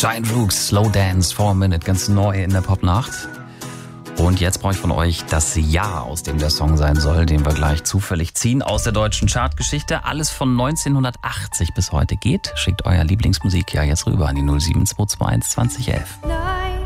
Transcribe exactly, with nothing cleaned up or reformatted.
Giant Rooks, Slow Dance, Four Minute, ganz neu in der Popnacht. Und jetzt brauche ich von euch das Jahr, aus dem der Song sein soll, den wir gleich zufällig ziehen aus der deutschen Chartgeschichte. Alles von neunzehnhundertachtzig bis heute geht. Schickt euer Lieblingsmusik ja jetzt rüber an die null sieben zwei zwei eins zwanzig elf.